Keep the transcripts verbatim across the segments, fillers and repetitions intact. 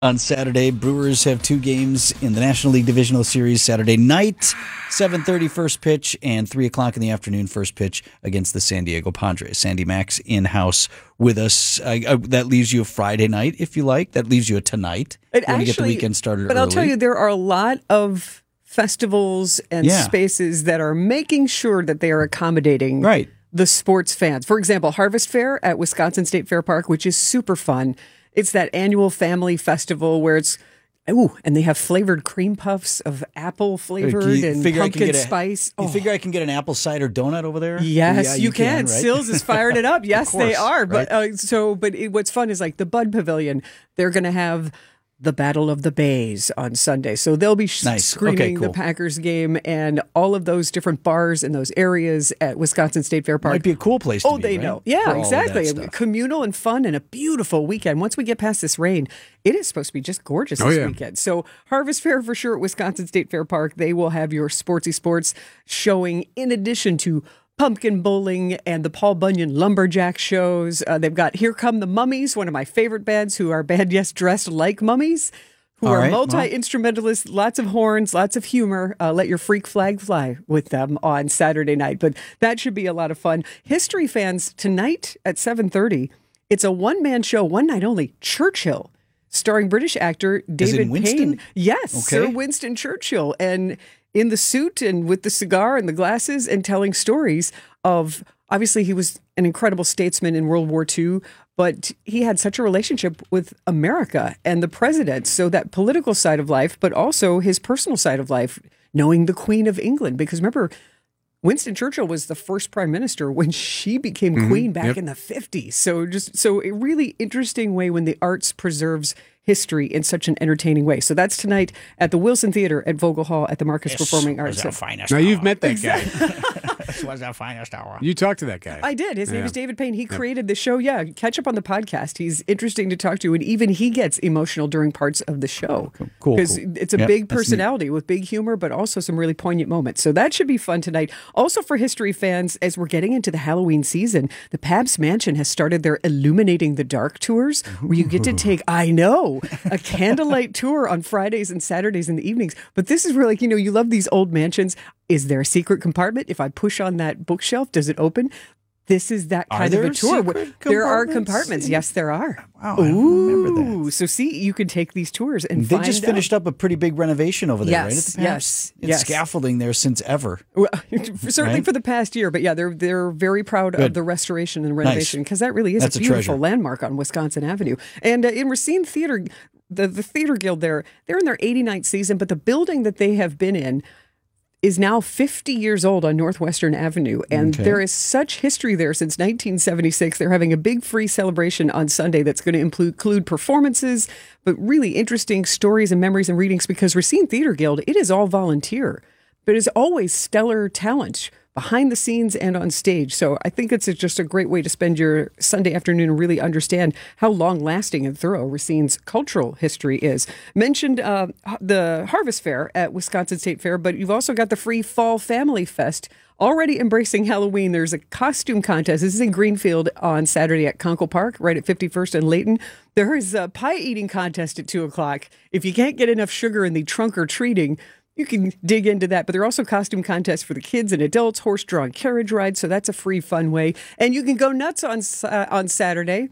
On Saturday, Brewers have two games in the National League Divisional Series. Saturday night, seven thirty first pitch, and three o'clock in the afternoon first pitch against the San Diego Padres. Sandy Max in-house with us. Uh, uh, that leaves you a Friday night, if you like. That leaves you a tonight. It when actually, you get the weekend started But early. I'll tell you, there are a lot of festivals and Yeah. spaces that are making sure that they are accommodating Right. the sports fans. For example, Harvest Fair at Wisconsin State Fair Park, which is super fun. It's that annual family festival where it's, ooh, and they have flavored cream puffs of apple flavored Do you and figure I can pumpkin get a- spice. You Oh. figure I can get an apple cider donut over there? Yes, Yeah, you, can. right? Sills is firing it up. Yes, they course, are. But right? uh, so, but it, what's fun is like the Bud Pavilion. They're going to have the Battle of the Bays on Sunday, so they'll be sh- Nice. screening Okay, cool. the Packers game and all of those different bars in those areas at Wisconsin State Fair Park. Might be a cool place to Oh, be, they right? know. For Yeah, all of that exactly. stuff. Communal and fun and a beautiful weekend. Once we get past this rain, it is supposed to be just gorgeous Oh, this yeah. weekend. So Harvest Fair for sure at Wisconsin State Fair Park. They will have your sportsy sports showing in addition to pumpkin bowling and the Paul Bunyan Lumberjack shows. Uh, they've got Here Come the Mummies, one of my favorite bands who are band yes dressed like mummies. Who All are right, well. multi-instrumentalists, lots of horns, lots of humor. Uh, let your freak flag fly with them on Saturday night. But that should be a lot of fun. History fans, tonight at seven thirty, it's a one-man show, one night only, Churchill, starring British actor David Winston? Payne. Yes, Sir Okay. Winston Churchill. And in the suit and with the cigar and the glasses and telling stories of, obviously he was an incredible statesman in World War Two, but he had such a relationship with America and the president. So that political side of life, but also his personal side of life, knowing the Queen of England. Because remember, Winston Churchill was the first prime minister when she became queen back Yep. in the fifties. So just so a really interesting way when the arts preserves history in such an entertaining way. So that's tonight at the Wilson Theater at Vogel Hall at the Marcus Performing Arts was our Center. finest Now you've hour. met that guy. This was our finest hour. You talked to that guy. I did. His name Yeah. is David Payne. He created the show. Yeah, catch up on the podcast. He's interesting to talk to, and even he gets emotional during parts of the show. Cool, Because cool. it's a Yep, big that's neat. personality with big humor, but also some really poignant moments. So that should be fun tonight. Also for history fans, as we're getting into the Halloween season, the Pabst Mansion has started their Illuminating the Dark tours, where you get to take, I know, a candlelight tour on Fridays and Saturdays in the evenings. But this is where, like, you know, you love these old mansions. Is there a secret compartment? If I push on that bookshelf, does it open? This is that Are kind of there a tour. secret There are compartments? compartments. Yes, there are. Wow, I don't remember that. Ooh, so see, you can take these tours and They find just out. finished up a pretty big renovation over there, right? At Yes, the Pabst? yes, It's yes. scaffolding there since ever. Well, certainly Right? for the past year, but yeah, they're they're very proud of Good. the restoration and renovation because that really is That's a a beautiful treasure. landmark on Wisconsin Avenue. And uh, in Racine Theater, the the Theater Guild there, they're in their eighty-ninth season, but the building that they have been in is now fifty years old on Northwestern Avenue. And Okay. there is such history there since nineteen seventy-six. They're having a big free celebration on Sunday that's going to include, include performances, but really interesting stories and memories and readings because Racine Theater Guild, it is all volunteer, but it's always stellar talent behind the scenes and on stage. So I think it's a, just a great way to spend your Sunday afternoon and really understand how long-lasting and thorough Racine's cultural history is. Mentioned uh, the Harvest Fair at Wisconsin State Fair, but you've also got the free Fall Family Fest. Already embracing Halloween, there's a costume contest. This is in Greenfield on Saturday at Conkle Park, right at fifty-first and Layton. There is a pie eating contest at two o'clock. If you can't get enough sugar in the trunk or treating, you can dig into that. But there are also costume contests for the kids and adults, horse-drawn carriage rides. So that's a free, fun way. And you can go nuts on uh, on Saturday.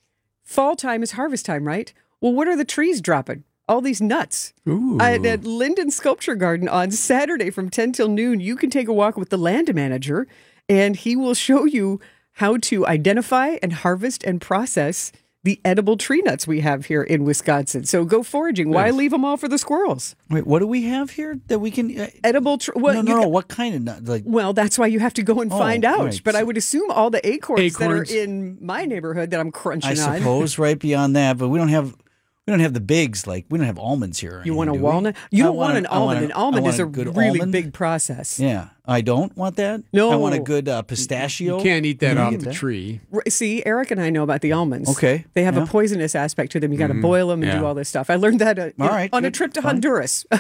Fall time is harvest time, right? Well, what are the trees dropping? All these nuts. Ooh. At, at Linden Sculpture Garden on Saturday from ten till noon, you can take a walk with the land manager, and he will show you how to identify and harvest and process the edible tree nuts we have here in Wisconsin. So go foraging. Why leave them all for the squirrels? Wait, what do we have here that we can? Uh, Edible tree. Well, no, you no, no. can- What kind of nut? Like, well, that's why you have to go and Oh, find out. right. But I would assume all the acorns, Acorns. that are in my neighborhood that I'm crunching I on. suppose right beyond that, but we don't have we don't have the bigs. Like we don't have almonds here. or You want a anything, do we? walnut? You I don't want, an a- I want almond. a- An I almond want is a good really almond. big process. Yeah, I don't want that. No. I want a good uh, pistachio. You can't eat that You off get the that? tree. R- See, Eric and I know about the almonds. Okay, They have yeah. a poisonous aspect to them. You got to boil them and do Yeah. all this stuff. I learned that uh, All right, on a good, trip to fine. Honduras.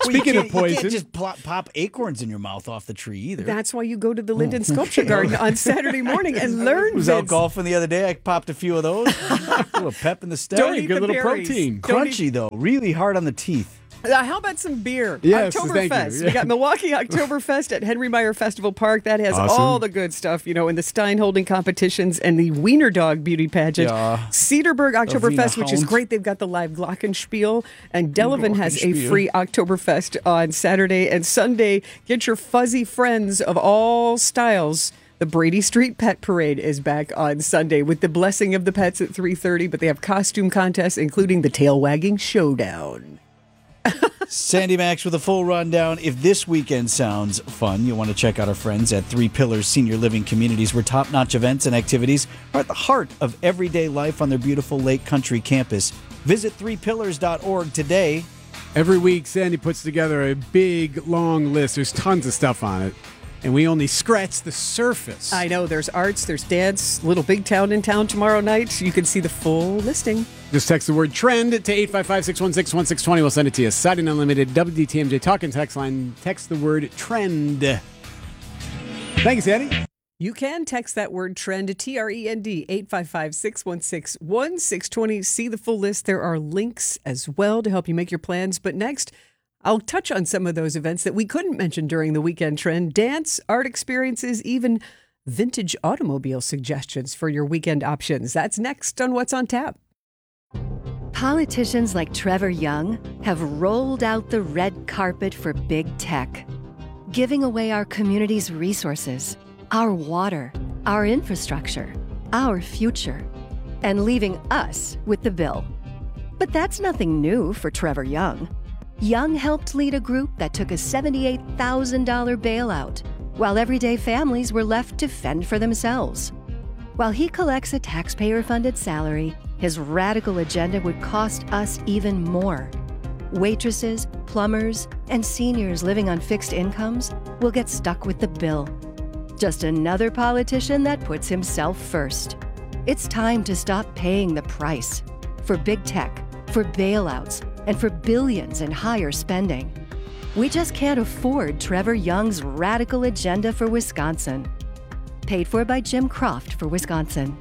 Well, you Speaking of can't- you poison, can't just plop, pop acorns in your mouth off the tree either. That's why you go to the Linden Sculpture Garden on Saturday morning and learn. I was out Vince. golfing the other day. I popped a few of those. A little pep in the step. Don't eat good the little berries. protein. Don't Crunchy though, really hard on the teeth. Uh, how about some beer? Yes, thank you. Oktoberfest. Yeah. We got Milwaukee Oktoberfest at Henry Meyer Festival Park. That has Awesome. all the good stuff, you know, in the Stein holding competitions and the Wiener Dog beauty pageant. Yeah. Cedarburg Oktoberfest, which is Hound. great. They've got the live Glockenspiel. And Delavan has a Glockenspiel. free Oktoberfest on Saturday and Sunday. Get your fuzzy friends of all styles. The Brady Street Pet Parade is back on Sunday with the blessing of the pets at three thirty, but they have costume contests, including the Tail Wagging Showdown. Sandy Max with a full rundown. If this weekend sounds fun, you'll want to check out our friends at Three Pillars Senior Living Communities, where top-notch events and activities are at the heart of everyday life on their beautiful Lake Country campus. Visit three pillars dot org today. every week Sandy puts together a big, long list. There's tons of stuff on it, and we only scratch the surface. I know there's arts, there's dance, Little Big Town in town tomorrow night. You can see the full listing. Just text the word TREND to eight five five, six one six, one six two zero. We'll send it to you. Siding Unlimited, W D T M J Talk and Text Line. Text the word TREND. Thank you, Sandy. You can text that word TREND, T R E N D, eight five five, six one six, one six two zero. See the full list. There are links as well to help you make your plans. But next, I'll touch on some of those events that we couldn't mention during the weekend trend. Dance, art experiences, even vintage automobile suggestions for your weekend options. That's next on What's on Tap. Politicians like Trevor Young have rolled out the red carpet for big tech, giving away our community's resources, our water, our infrastructure, our future, and leaving us with the bill. But that's nothing new for Trevor Young. Young helped lead a group that took a seventy-eight thousand dollars bailout, while everyday families were left to fend for themselves. While he collects a taxpayer-funded salary, his radical agenda would cost us even more. Waitresses, plumbers, and seniors living on fixed incomes will get stuck with the bill. Just another politician that puts himself first. It's time to stop paying the price for big tech, for bailouts, and for billions in higher spending. We just can't afford Trevor Young's radical agenda for Wisconsin. Paid for by Jim Croft for Wisconsin.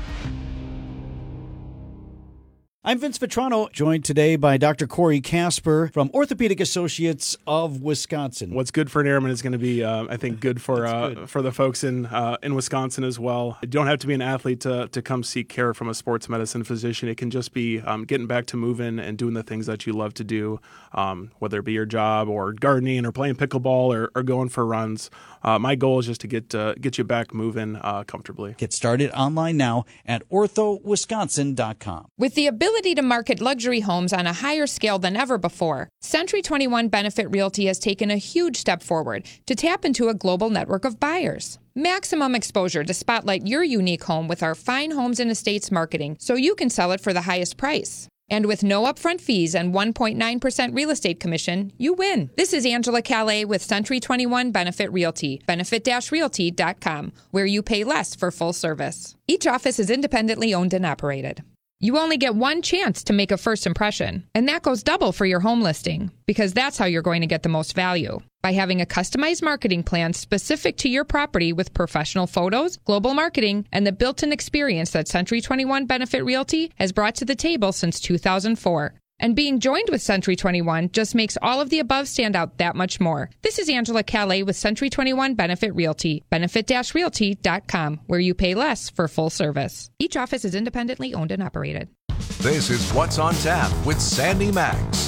I'm Vince Vetrano, joined today by Doctor Corey Casper from Orthopedic Associates of Wisconsin. What's good for an airman is going to be, uh, I think, good for uh, good. for the folks in uh, in Wisconsin as well. You don't have to be an athlete to to come seek care from a sports medicine physician. It can just be um, getting back to moving and doing the things that you love to do, um, whether it be your job or gardening or playing pickleball or, or going for runs. Uh, my goal is just to get uh, get you back moving uh, comfortably. Get started online now at ortho wisconsin dot com. With the ability to market luxury homes on a higher scale than ever before, Century twenty-one Benefit Realty has taken a huge step forward to tap into a global network of buyers. Maximum exposure to spotlight your unique home with our fine homes and estates marketing so you can sell it for the highest price. And with no upfront fees and one point nine percent real estate commission, you win. This is Angela Calais with Century twenty-one Benefit Realty, benefit dash realty dot com, where you pay less for full service. Each office is independently owned and operated. You only get one chance to make a first impression, and that goes double for your home listing, because that's how you're going to get the most value. By having a customized marketing plan specific to your property with professional photos, global marketing, and the built-in experience that Century twenty-one Benefit Realty has brought to the table since two thousand four. And being joined with Century twenty-one just makes all of the above stand out that much more. This is Angela Calais with Century twenty-one Benefit Realty, benefit dash realty dot com, where you pay less for full service. Each office is independently owned and operated. This is What's on Tap with Sandy Max.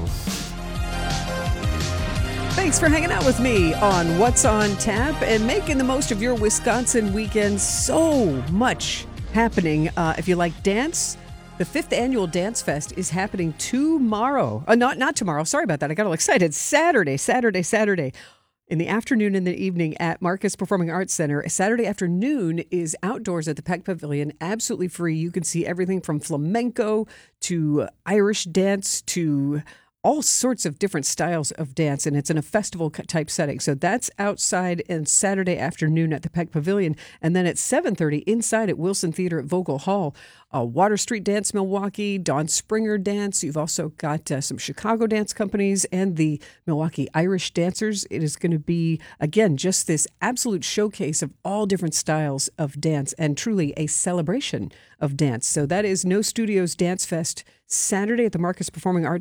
Thanks for hanging out with me on What's on Tap and making the most of your Wisconsin weekend. So much happening. Uh, if you like dance, the fifth annual Dance Fest is happening tomorrow. Uh, not not tomorrow. Sorry about that. I got all excited. Saturday, Saturday, Saturday. In the afternoon and the evening at Marcus Performing Arts Center. Saturday afternoon is outdoors at the Peck Pavilion, absolutely free. You can see everything from flamenco to Irish dance to all sorts of different styles of dance, and it's in a festival type setting. So that's outside and Saturday afternoon at the Peck Pavilion. And then at seven thirty inside at Wilson Theater at Vogel Hall, uh, Water Street Dance Milwaukee, Dawn Springer Dance. You've also got uh, some Chicago dance companies and the Milwaukee Irish Dancers. It is going to be, again, just this absolute showcase of all different styles of dance and truly a celebration of dance. So that is No Studios Dance Fest Saturday at the Marcus Performing Arts